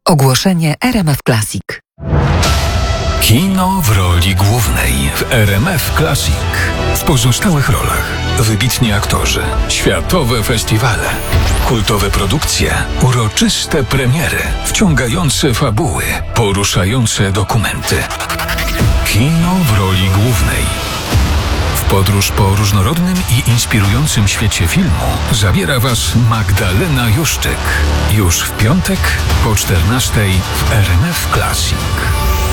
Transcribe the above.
Ogłoszenie RMF Classic. Kino w roli głównej w RMF Classic. W pozostałych rolach wybitni aktorzy, światowe festiwale, kultowe produkcje, uroczyste premiery, wciągające fabuły, poruszające dokumenty. Kino w roli głównej. W podróż po różnorodnym i inspirującym świecie filmu zabiera Was Magdalena Juszczyk. Już w piątek po 14:00 w RMF Classic.